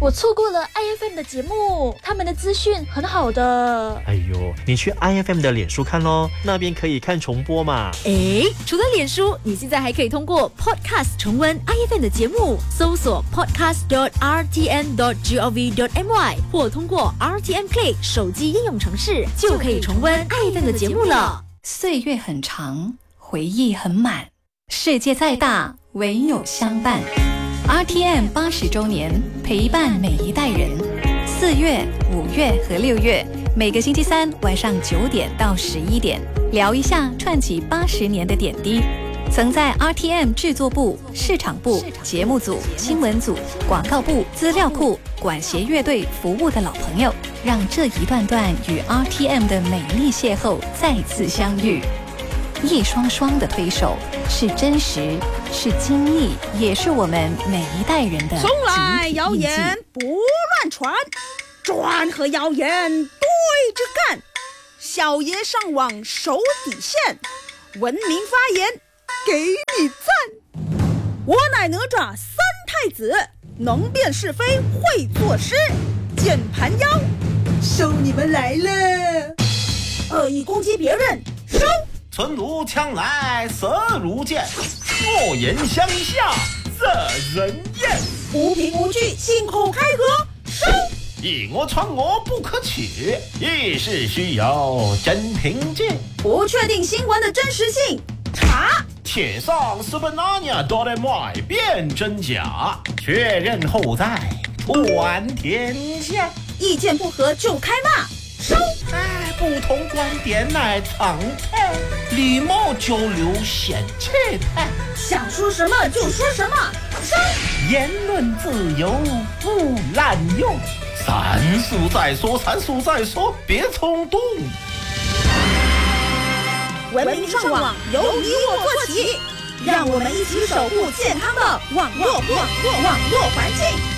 我错过了 IFM 的节目，他们的资讯很好的。 哎呦，你去 IFM 的脸书看咯，那边可以看重播嘛。 除了脸书，你现在还可以通过 Podcast 重温 IFM 的节目，搜索 podcast.rtn.gov.my 或通过 RTN Play 手机应用程式，就可以重温 IFM 的节目了。 岁月很长，回忆很满，世界再大，唯有相伴。RTM 80周年，陪伴每一代人。4月、5月和6月，每个星期三晚上9点到11点，聊一下串起80年的点滴。曾在 RTM 制作部、市场部、节目组、新闻组、广告部、资料库、管弦乐队服务的老朋友，让这一段段与 RTM 的美丽邂逅再次相遇。一双双的推手，是真实，是经历，也是我们每一代人的从来谣言不乱传，专和谣言对着干。小爷上网守底线，文明发言给你赞。我乃哪吒三太子，能辨是非会作诗。键盘妖，收你们来了！恶意攻击别人，收！ 存如枪来色如剑，恶言相向惹人厌。 无凭无据信口开河，收！ 以讹传讹不可取，议事需有真凭据。 不确定新闻的真实性，查。 且上是本哪年都得买辨真假，确认后再传天下。 意见不合就开骂，收！ 不同观点乃常态，礼貌交流显气派。 想说什么就说什么，收！ 言论自由不滥用，三叔再说，三叔再说，别冲动。 文明上网由你我做起，让我们一起守护健康的网络环境。